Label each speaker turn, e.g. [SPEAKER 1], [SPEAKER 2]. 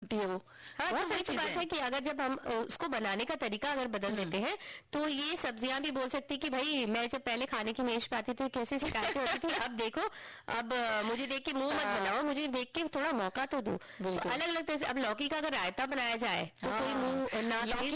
[SPEAKER 1] बनती है वो।
[SPEAKER 2] हाँ, तो वही बात है कि अगर जब हम उसको बनाने का तरीका अगर बदल देते हैं तो ये सब्जियां भी बोल सकती कि भाई मैं जब पहले खाने की मेज पे आती थी कैसे शिकायतें होती थी, अब देखो, अब मुझे देख के मुंह मत बनाओ, मुझे देख के थोड़ा मौका तो दो। अलग अलग तरह से अब लौकी का अगर रायता बनाया जाए तो कोई मुंह ना